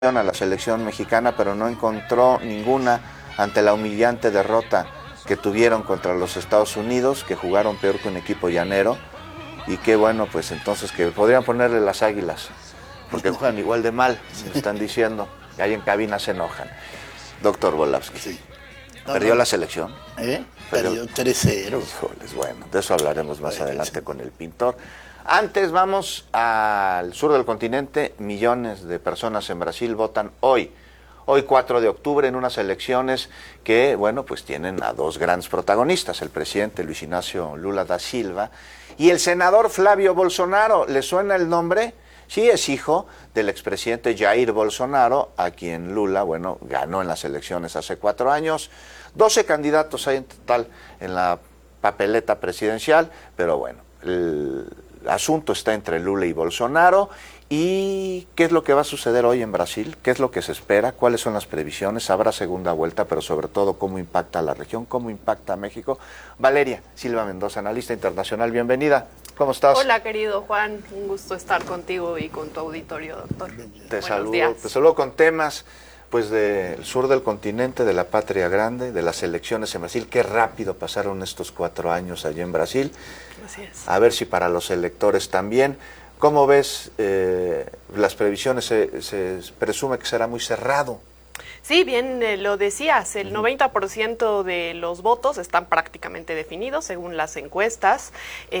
a la selección mexicana, pero no encontró ninguna ante la humillante derrota que tuvieron contra los Estados Unidos, que jugaron peor que un equipo llanero, y que bueno, pues entonces que podrían ponerle las Águilas, porque juegan igual de mal, me están diciendo, y ahí en cabina se enojan. Doctor Volavsky, Sí. ¿perdió la selección? Perdió 3-0. Híjoles, bueno, de eso hablaremos más adelante con el pintor. Antes vamos al sur del continente. Millones de personas en Brasil votan hoy 4 de octubre, en unas elecciones que, bueno, pues tienen a dos grandes protagonistas, el presidente Luis Inácio Lula da Silva y el senador Flávio Bolsonaro. ¿Le suena el nombre? Sí, es hijo del expresidente Jair Bolsonaro, a quien Lula, bueno, ganó en las elecciones hace 4 años. 12 candidatos hay en total en la papeleta presidencial, pero bueno, el asunto está entre Lula y Bolsonaro. ¿Y qué es lo que va a suceder hoy en Brasil? ¿Qué es lo que se espera? ¿Cuáles son las previsiones? ¿Habrá segunda vuelta? Pero sobre todo, ¿cómo impacta a la región? ¿Cómo impacta a México? Valeria Silva Mendoza, analista internacional, bienvenida. ¿Cómo estás? Hola, querido Juan. Un gusto estar contigo y con tu auditorio, doctor. Te saludo con temas pues del sur del continente, de la patria grande, de las elecciones en Brasil. Qué rápido pasaron estos 4 años allí en Brasil. Así es. A ver si para los electores también. ¿Cómo ves las previsiones? Se presume que será muy cerrado. Sí, bien lo decías, el 90% de los votos están prácticamente definidos según las encuestas,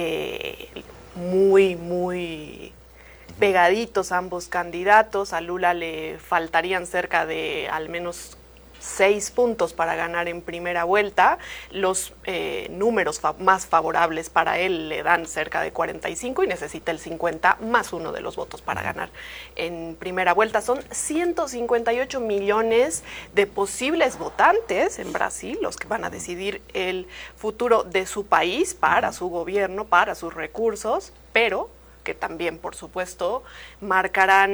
muy pegaditos ambos candidatos. A Lula le faltarían cerca de al menos 6 puntos para ganar en primera vuelta. Los números más favorables para él le dan cerca de 45 y necesita el 50 más 1 de los votos para ganar en primera vuelta. Son 158 millones de posibles votantes en Brasil, los que van a decidir el futuro de su país, para su gobierno, para sus recursos, pero que también, por supuesto, marcarán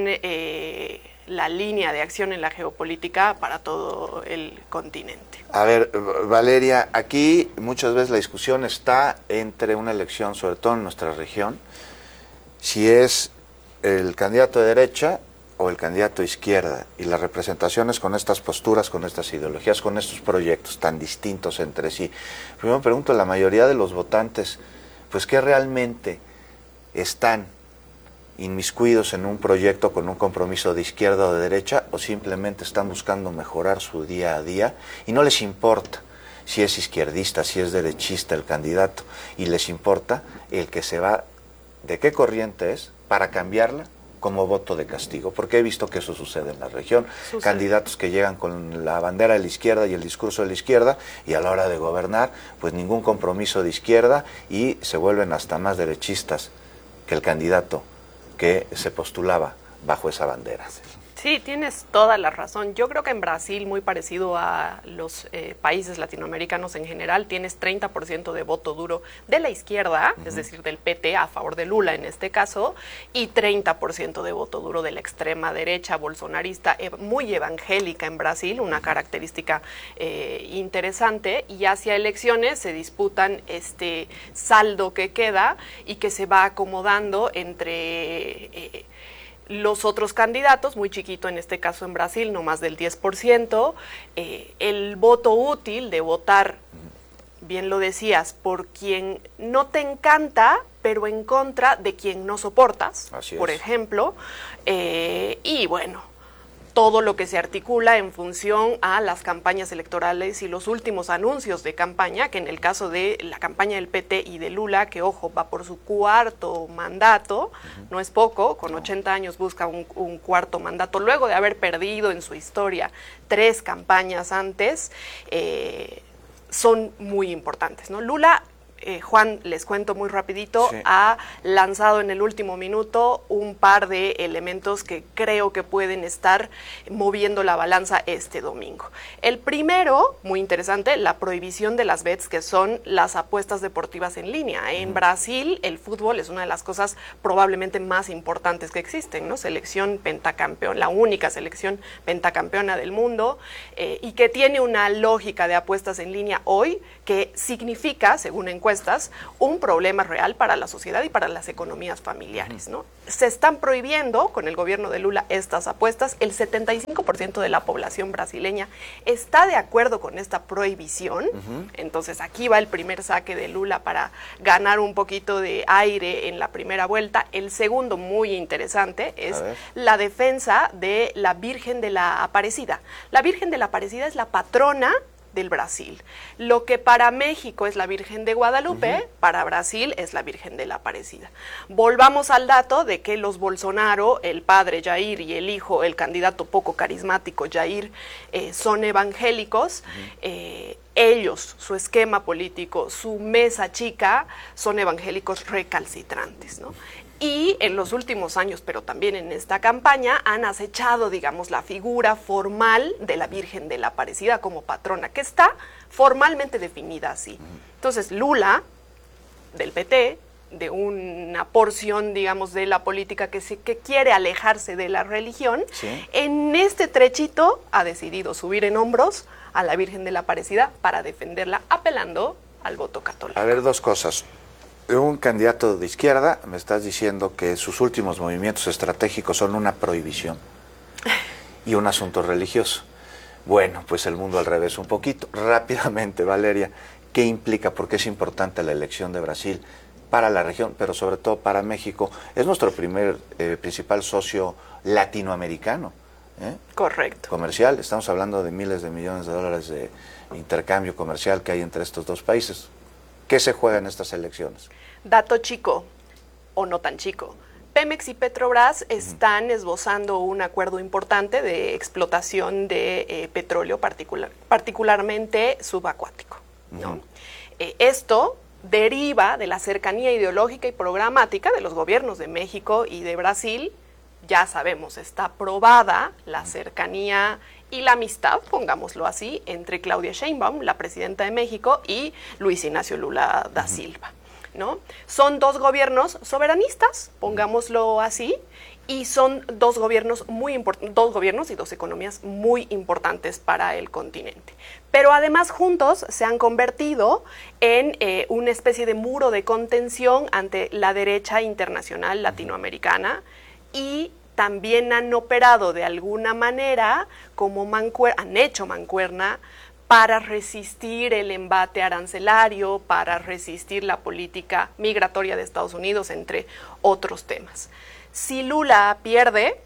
la línea de acción en la geopolítica para todo el continente. A ver, Valeria, aquí muchas veces la discusión está entre una elección, sobre todo en nuestra región, si es el candidato de derecha o el candidato de izquierda, y las representaciones con estas posturas, con estas ideologías, con estos proyectos tan distintos entre sí. Primero me pregunto, la mayoría de los votantes, pues ¿qué realmente están inmiscuidos en un proyecto con un compromiso de izquierda o de derecha, o simplemente están buscando mejorar su día a día y no les importa si es izquierdista, si es derechista el candidato, y les importa el que se va, de qué corriente es, para cambiarla como voto de castigo? Porque he visto que eso sucede en la región. Candidatos que llegan con la bandera de la izquierda y el discurso de la izquierda, y a la hora de gobernar, pues ningún compromiso de izquierda, y se vuelven hasta más derechistas que el candidato que se postulaba bajo esa bandera. Sí, tienes toda la razón. Yo creo que en Brasil, muy parecido a los países latinoamericanos en general, tienes 30% de voto duro de la izquierda, es decir, del PT, a favor de Lula en este caso, y 30% de voto duro de la extrema derecha bolsonarista, muy evangélica en Brasil, una característica interesante, y hacia elecciones se disputan este saldo que queda y que se va acomodando entre los otros candidatos, muy chiquito en este caso en Brasil, no más del 10%, el voto útil de votar, bien lo decías, por quien no te encanta, pero en contra de quien no soportas, por ejemplo, y bueno, todo lo que se articula en función a las campañas electorales y los últimos anuncios de campaña, que en el caso de la campaña del PT y de Lula, que ojo, va por su 4º mandato, no es poco, con 80 años busca un 4º mandato, luego de haber perdido en su historia 3 campañas antes, son muy importantes, ¿no? Lula, Juan, les cuento muy rapidito, ha lanzado en el último minuto un par de elementos que creo que pueden estar moviendo la balanza este domingo. El primero, muy interesante, la prohibición de las bets, que son las apuestas deportivas en línea. En Brasil, el fútbol es una de las cosas probablemente más importantes que existen, ¿no? Selección pentacampeona, la única selección pentacampeona del mundo, y que tiene una lógica de apuestas en línea hoy que significa, según encuestas encuestas, un problema real para la sociedad y para las economías familiares, ¿no? Se están prohibiendo con el gobierno de Lula estas apuestas. El 75% de la población brasileña está de acuerdo con esta prohibición. Entonces aquí va el primer saque de Lula para ganar un poquito de aire en la primera vuelta. El segundo, muy interesante, es la defensa de la Virgen de la Aparecida. La Virgen de la Aparecida es la patrona del Brasil. Lo que para México es la Virgen de Guadalupe, para Brasil es la Virgen de la Aparecida. Volvamos al dato de que los Bolsonaro, el padre Jair y el hijo, el candidato poco carismático Jair, son evangélicos. Ellos, su esquema político, su mesa chica, son evangélicos recalcitrantes, ¿no? Y en los últimos años, pero también en esta campaña, han acechado, digamos, la figura formal de la Virgen de la Aparecida como patrona, que está formalmente definida así. Entonces, Lula, del PT, de una porción, digamos, de la política que quiere alejarse de la religión, en este trechito ha decidido subir en hombros a la Virgen de la Aparecida para defenderla, apelando al voto católico. A ver, dos cosas. Un candidato de izquierda, me estás diciendo que sus últimos movimientos estratégicos son una prohibición y un asunto religioso. Bueno, pues el mundo al revés un poquito. Rápidamente, Valeria, ¿qué implica? ¿Por qué es importante la elección de Brasil para la región, pero sobre todo para México? Es nuestro principal socio latinoamericano. Correcto. Comercial, estamos hablando de miles de millones de dólares de intercambio comercial que hay entre estos dos países. ¿Qué se juega en estas elecciones? Dato chico, o no tan chico. Pemex y Petrobras están esbozando un acuerdo importante de explotación de petróleo, particularmente subacuático, ¿no? Esto deriva de la cercanía ideológica y programática de los gobiernos de México y de Brasil. Ya sabemos, está probada la cercanía y la amistad, pongámoslo así, entre Claudia Sheinbaum, la presidenta de México, y Luis Ignacio Lula da Silva, ¿no? Son dos gobiernos soberanistas, pongámoslo así, y son dos gobiernos y dos economías muy importantes para el continente. Pero además juntos se han convertido en una especie de muro de contención ante la derecha internacional latinoamericana, y también han operado de alguna manera como han hecho mancuerna para resistir el embate arancelario, para resistir la política migratoria de Estados Unidos, entre otros temas. Si Lula pierde,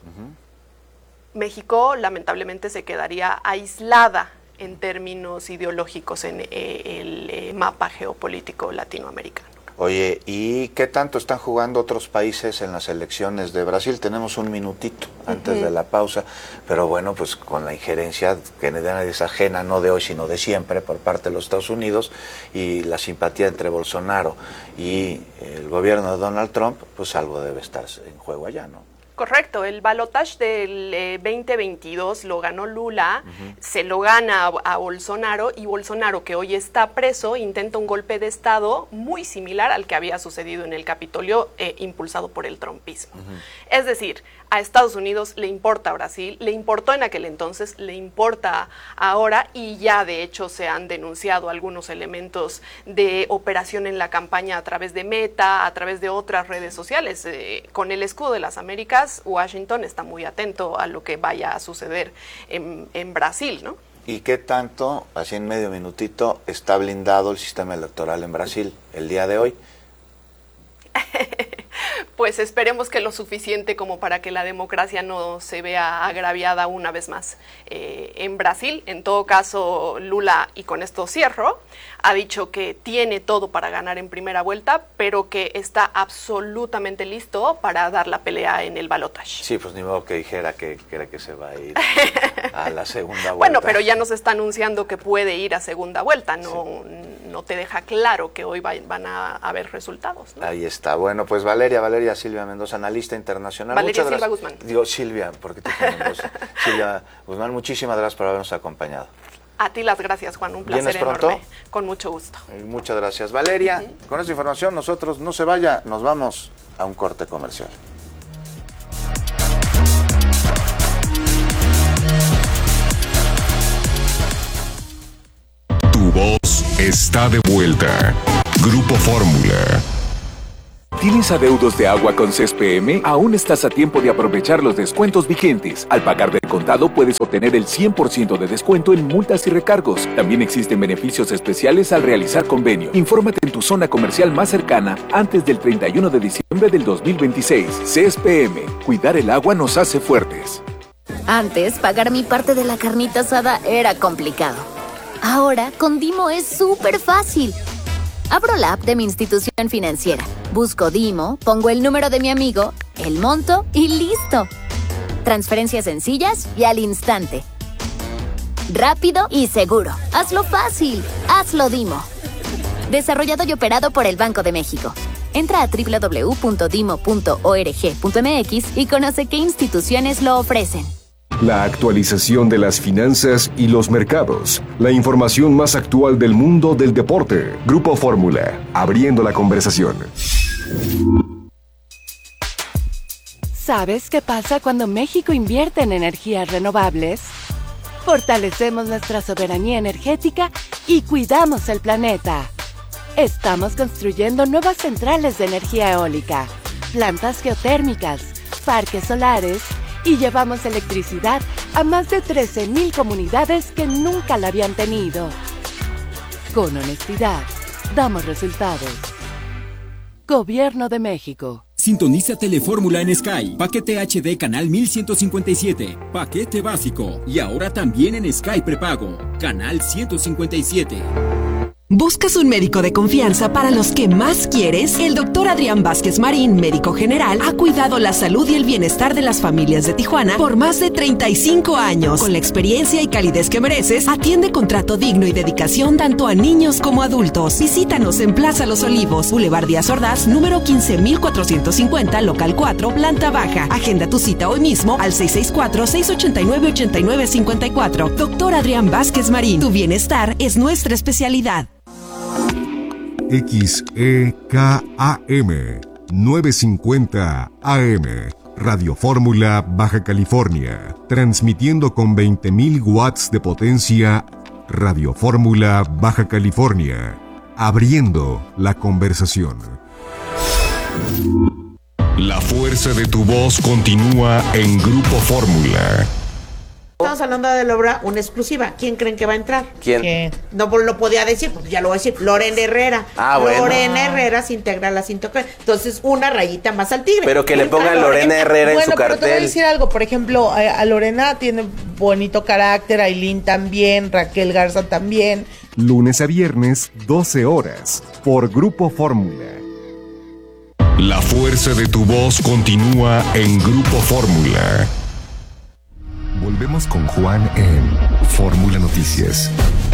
México lamentablemente se quedaría aislada en términos ideológicos en el mapa geopolítico latinoamericano. Oye, ¿y qué tanto están jugando otros países en las elecciones de Brasil? Tenemos un minutito antes de la pausa, pero bueno, pues con la injerencia que nadie es ajena, no de hoy, sino de siempre, por parte de los Estados Unidos, y la simpatía entre Bolsonaro y el gobierno de Donald Trump, pues algo debe estar en juego allá, ¿no? Correcto, el balotaje del 2022 lo ganó Lula, se lo gana a Bolsonaro, y Bolsonaro, que hoy está preso, intenta un golpe de Estado muy similar al que había sucedido en el Capitolio, impulsado por el trumpismo. Es decir, a Estados Unidos le importa Brasil, le importó en aquel entonces, le importa ahora, y ya de hecho se han denunciado algunos elementos de operación en la campaña a través de Meta, a través de otras redes sociales. Con el escudo de las Américas, Washington está muy atento a lo que vaya a suceder en Brasil, ¿no? ¿Y qué tanto, así en medio minutito, está blindado el sistema electoral en Brasil el día de hoy? Pues esperemos que lo suficiente como para que la democracia no se vea agraviada una vez más en Brasil. En todo caso, Lula, y con esto cierro, ha dicho que tiene todo para ganar en primera vuelta, pero que está absolutamente listo para dar la pelea en el balotaje. Sí, pues ni modo que dijera que cree que se va a ir a la segunda vuelta. Bueno, pero ya nos está anunciando que puede ir a segunda vuelta, no te deja claro que hoy van a haber resultados, ¿no? Ahí está. Bueno, pues Valeria Silvia Mendoza, analista internacional. Valeria Silva Guzmán. Digo Silvia, porque te dije Mendoza. Silvia Guzmán, muchísimas gracias por habernos acompañado. A ti las gracias, Juan, un placer enorme. Con mucho gusto. Muchas gracias, Valeria. Con esta información nosotros no se vaya, nos vamos a un corte comercial. Tu voz está de vuelta. Grupo Fórmula. ¿Tienes adeudos de agua con CESPM? Aún estás a tiempo de aprovechar los descuentos vigentes. Al pagar de contado puedes obtener el 100% de descuento en multas y recargos. También existen beneficios especiales al realizar convenio. Infórmate en tu zona comercial más cercana antes del 31 de diciembre del 2026. CESPM. Cuidar el agua nos hace fuertes. Antes, pagar mi parte de la carnita asada era complicado. Ahora, con Dimo es súper fácil. Abro la app de mi institución financiera, busco Dimo, pongo el número de mi amigo, el monto y ¡listo! Transferencias sencillas y al instante. Rápido y seguro. Hazlo fácil. Hazlo Dimo. Desarrollado y operado por el Banco de México. Entra a www.dimo.org.mx y conoce qué instituciones lo ofrecen. La actualización de las finanzas y los mercados. La información más actual del mundo del deporte. Grupo Fórmula, abriendo la conversación. ¿Sabes qué pasa cuando México invierte en energías renovables? Fortalecemos nuestra soberanía energética y cuidamos el planeta. Estamos construyendo nuevas centrales de energía eólica, plantas geotérmicas, parques solares y llevamos electricidad a más de 13,000 comunidades que nunca la habían tenido. Con honestidad, damos resultados. Gobierno de México. Sintoniza Telefórmula en Sky. Paquete HD canal 1157. Paquete básico. Y ahora también en Sky prepago. Canal 157. ¿Buscas un médico de confianza para los que más quieres? El Dr. Adrián Vázquez Marín, médico general, ha cuidado la salud y el bienestar de las familias de Tijuana por más de 35 años. Con la experiencia y calidez que mereces, atiende con trato digno y dedicación tanto a niños como adultos. Visítanos en Plaza Los Olivos, Boulevard Díaz Ordaz, número 15450, local 4, planta baja. Agenda tu cita hoy mismo al 664-689-8954. Dr. Adrián Vázquez Marín, tu bienestar es nuestra especialidad. XEKAM 950 AM Radio Fórmula Baja California, transmitiendo con 20,000 watts de potencia. Radio Fórmula Baja California, abriendo la conversación. La fuerza de tu voz continúa en Grupo Fórmula. Estamos hablando de la obra, una exclusiva. ¿Quién creen que va a entrar? ¿Quién? No lo podía decir, pues ya lo voy a decir. Lorena Herrera. Lorena Herrera se integra a la 140. Entonces, una rayita más al tigre. Pero que le pongan Lorena Herrera en su cartel. Bueno, pero te voy a decir algo. Por ejemplo, a Lorena tiene bonito carácter, Ailín también, Raquel Garza también. Lunes a viernes, 12 horas, por Grupo Fórmula. La fuerza de tu voz continúa en Grupo Fórmula. Volvemos con Juan en Fórmula Noticias.